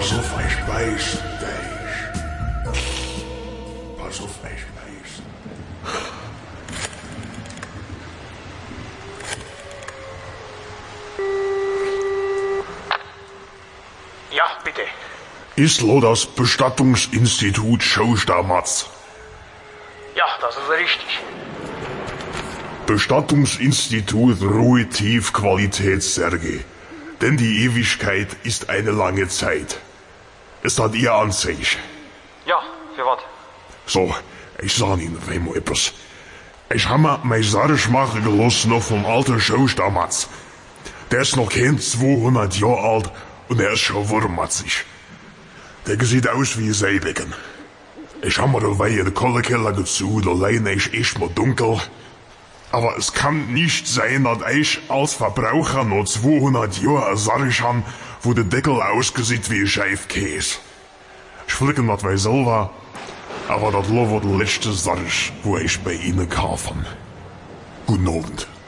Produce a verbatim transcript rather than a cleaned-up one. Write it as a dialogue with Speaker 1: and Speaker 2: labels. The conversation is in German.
Speaker 1: Pass auf, ich beiß dich. Pass auf, ich beiß.
Speaker 2: Ja, bitte.
Speaker 1: Ist lo das Bestattungsinstitut Schostamatz?
Speaker 2: Ja, das ist richtig.
Speaker 1: Bestattungsinstitut Ruhe Tief Qualitätssärge. Denn die Ewigkeit ist eine lange Zeit. Es hat ihr Anzeichen.
Speaker 2: Ja, für was?
Speaker 1: So, ich sag Ihnen einmal etwas. Ich hab mir mein Sarg machen gelassen noch vom alten Schostamatz. Der ist noch kein zweihundert Jahre alt und er ist schon wurmatzig. Der sieht aus wie ein Seebecken. Ich hab mir dabei in den Kohlekeller gezogen, allein ist echt mal dunkel. Aber es kann nicht sein, dass ich als Verbraucher noch zweihundert Jahre ein Sarg habe, wo der Deckel aussieht wie ein Scheifkäse. Ich flicke das bei selber, aber das war der letzte Sarg, wo ich bei Ihnen kaufe. Guten Abend.